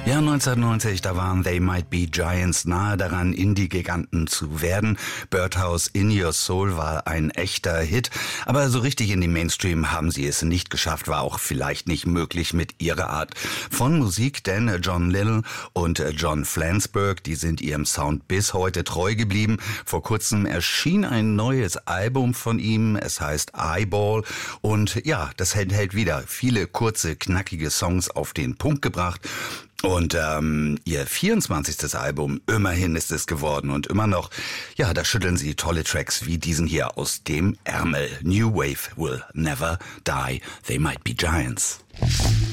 Ja, 1990, da waren They Might Be Giants nahe daran, Indie-Giganten zu werden. Birdhouse In Your Soul war ein echter Hit, aber so richtig in den Mainstream haben sie es nicht geschafft, war auch vielleicht nicht möglich mit ihrer Art von Musik, denn John Lill und John Flansburgh, die sind ihrem Sound bis heute treu geblieben. Vor kurzem erschien ein neues Album von ihm, es heißt Eyeball, und ja, das enthält wieder viele kurze, knackige Songs auf den Punkt gebracht. Und ihr 24. Album, immerhin ist es geworden und immer noch, ja, da schütteln sie tolle Tracks wie diesen hier aus dem Ärmel. New Wave will never die, they might be giants.